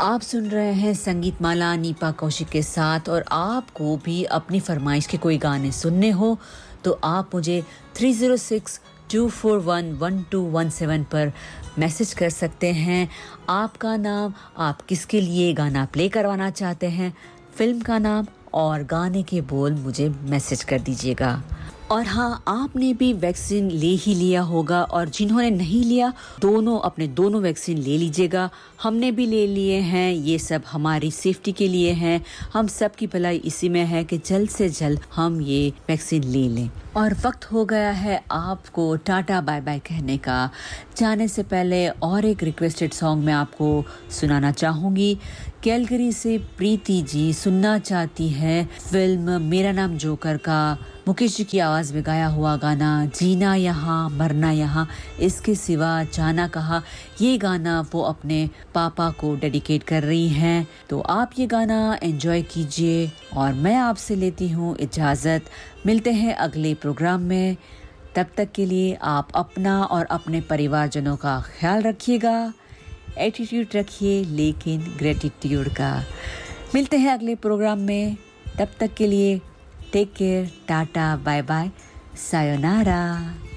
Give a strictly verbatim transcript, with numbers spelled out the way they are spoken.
आप सुन रहे हैं संगीत माला नीपा कौशिक के साथ और आपको भी अपनी फरमाइश के कोई गाने सुनने हो तो आप मुझे three zero six to four one one two one seven पर मैसेज कर सकते हैं। आपका नाम, आप किसके लिए गाना प्ले करवाना चाहते हैं, फिल्म का नाम और गाने के बोल मुझे मैसेज कर दीजिएगा। और हाँ, आपने भी वैक्सीन ले ही लिया होगा और जिन्होंने नहीं लिया दोनों अपने दोनों वैक्सीन ले लीजिएगा। हमने भी ले लिए हैं, ये सब हमारी सेफ्टी के लिए हैं। हम सब की भलाई इसी में है कि जल्द से जल्द हम ये वैक्सीन ले लें। और वक्त हो गया है आपको टाटा बाय बाय कहने का। जाने से पहले और एक रिक्वेस्टेड सॉन्ग मैं आपको सुनाना चाहूँगी। कैलगरी से प्रीति जी सुनना चाहती है फिल्म मेरा नाम जोकर का मुकेश जी की आवाज़ में गाया हुआ गाना जीना यहाँ मरना यहाँ, इसके सिवा जाना कहाँ। ये गाना वो अपने पापा को डेडिकेट कर रही हैं, तो आप ये गाना एंजॉय कीजिए और मैं आपसे लेती हूँ इजाज़त। मिलते हैं अगले प्रोग्राम में, तब तक के लिए आप अपना और अपने परिवारजनों का ख्याल रखिएगा। एटीट्यूड रखिए लेकिन ग्रेटिट्यूड का। मिलते हैं अगले प्रोग्राम में, तब तक के लिए take care, tata bye bye, sayonara.